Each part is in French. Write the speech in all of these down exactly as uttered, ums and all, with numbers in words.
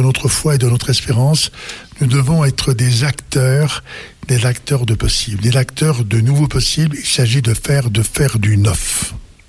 notre foi et de notre espérance, nous devons être des acteurs, des acteurs de possible, des acteurs de nouveaux possibles. Il s'agit de faire, de faire du neuf.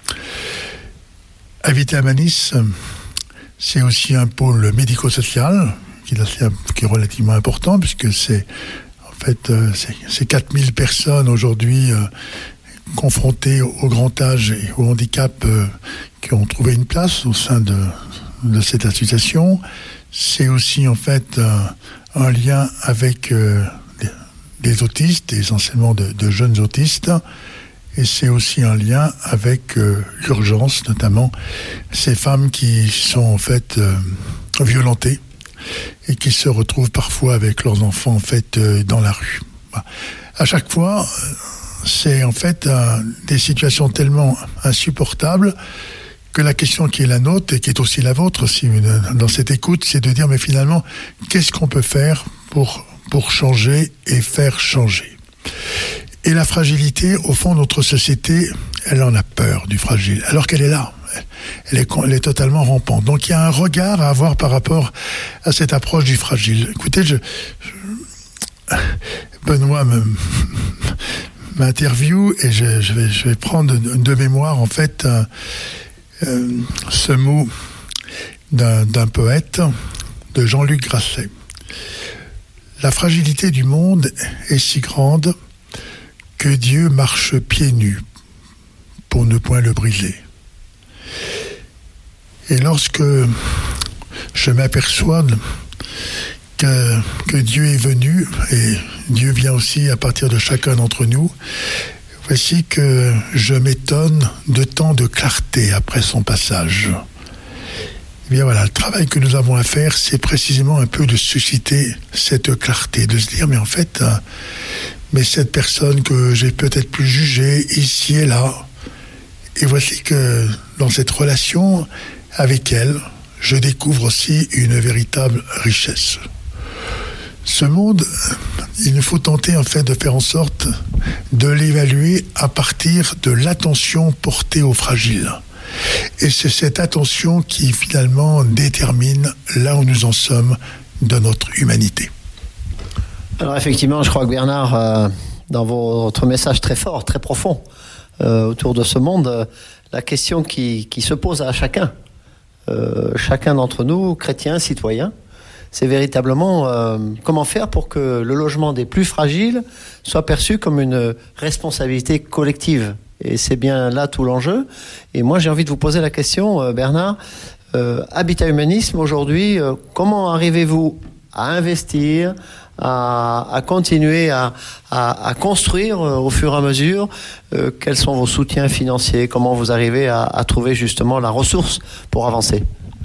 Habitat Humanis, c'est aussi un pôle médico-social qui est relativement important, puisque c'est en fait c'est, c'est quatre mille personnes aujourd'hui euh, confrontées au grand âge et au handicap euh, qui ont trouvé une place au sein de, de cette association. C'est aussi en fait un, un lien avec euh, des, des autistes, essentiellement de, de jeunes autistes. Et c'est aussi un lien avec euh, l'urgence, notamment ces femmes qui sont en fait euh, violentées et qui se retrouvent parfois avec leurs enfants en fait euh, dans la rue. Voilà. À chaque fois, c'est en fait euh, des situations tellement insupportables que la question qui est la nôtre et qui est aussi la vôtre aussi dans cette écoute, c'est de dire mais finalement qu'est-ce qu'on peut faire pour pour changer et faire changer. Et la fragilité, au fond, notre société, elle en a peur du fragile, alors qu'elle est là. Elle est, elle est totalement rampante. Donc il y a un regard à avoir par rapport à cette approche du fragile. Écoutez, je, je, Benoît me, m'interviewe et je, je, vais, je vais prendre de, de mémoire, en fait, euh, euh, ce mot d'un, d'un poète, de Jean-Luc Grasset. La fragilité du monde est si grande que Dieu marche pieds nus pour ne point le briser. Et lorsque je m'aperçois que, que Dieu est venu, et Dieu vient aussi à partir de chacun d'entre nous, voici que je m'étonne de tant de clarté après son passage. Eh bien voilà, le travail que nous avons à faire, c'est précisément un peu de susciter cette clarté, de se dire, mais en fait, euh, mais cette personne que j'ai peut-être plus jugée, ici et là, et voici que dans cette relation avec elle, je découvre aussi une véritable richesse. Ce monde, il nous faut tenter en fait de faire en sorte de l'évaluer à partir de l'attention portée aux fragiles. Et c'est cette attention qui finalement détermine là où nous en sommes dans notre humanité. Alors effectivement, je crois que Bernard, euh, dans votre message très fort, très profond, euh, autour de ce monde, euh, la question qui, qui se pose à chacun, euh, chacun d'entre nous, chrétiens, citoyens, c'est véritablement euh, comment faire pour que le logement des plus fragiles soit perçu comme une responsabilité collective. Et c'est bien là tout l'enjeu. Et moi, j'ai envie de vous poser la question, euh, Bernard, euh, Habitat Humanisme, aujourd'hui, euh, comment arrivez-vous à investir, à, à continuer à, à, à construire euh, au fur et à mesure? euh, Quels sont vos soutiens financiers? Comment vous arrivez à, à trouver justement la ressource pour avancer?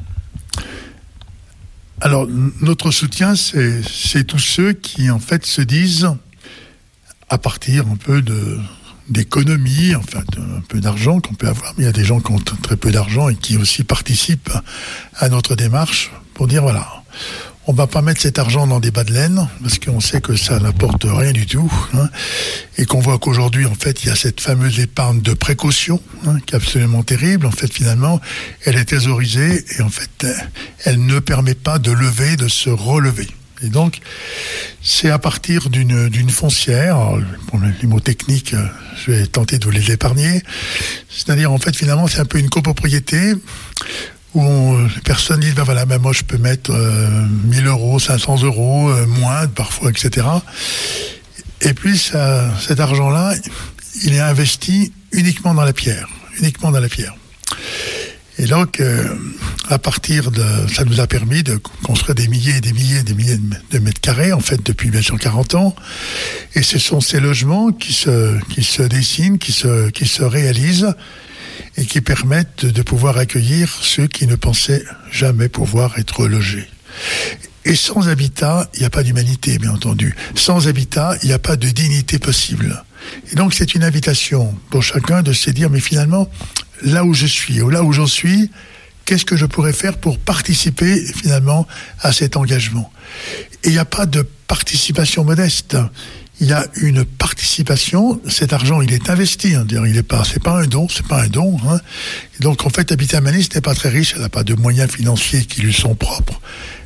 Alors, notre soutien, c'est, c'est tous ceux qui, en fait, se disent, à partir un peu de... d'économie, enfin un peu d'argent qu'on peut avoir, mais il y a des gens qui ont très peu d'argent et qui aussi participent à notre démarche pour dire voilà, on ne va pas mettre cet argent dans des bas de laine parce qu'on sait que ça n'apporte rien du tout, hein, et qu'on voit qu'aujourd'hui en fait il y a cette fameuse épargne de précaution, hein, qui est absolument terrible. En fait finalement elle est thésaurisée et en fait elle ne permet pas de lever, de se relever. Et donc, c'est à partir d'une, d'une foncière, alors, pour les mots techniques, je vais tenter de vous les épargner, c'est-à-dire, en fait, finalement, c'est un peu une copropriété où on, les personnes disent, ben voilà, ben moi, je peux mettre euh, mille euros, cinq cents euros, euh, moins, parfois, et cetera. Et puis, ça, cet argent-là, il est investi uniquement dans la pierre, uniquement dans la pierre. Et donc, euh, à partir de... ça nous a permis de construire des milliers et des milliers et des milliers de mètres carrés, en fait, depuis bien sûr quarante ans. Et ce sont ces logements qui se, qui se dessinent, qui se, qui se réalisent et qui permettent de pouvoir accueillir ceux qui ne pensaient jamais pouvoir être logés. Et sans habitat, il n'y a pas d'humanité, bien entendu. Sans habitat, il n'y a pas de dignité possible. Et donc, c'est une invitation pour chacun de se dire, mais finalement, là où je suis, ou là où j'en suis, qu'est-ce que je pourrais faire pour participer, finalement, à cet engagement? Et il n'y a pas de participation modeste. Il y a une participation, cet argent, il est investi, hein, il est pas, c'est pas un don, c'est pas un don, hein. Et donc, en fait, Habitat Humanis n'est pas très riche, elle n'a pas de moyens financiers qui lui sont propres.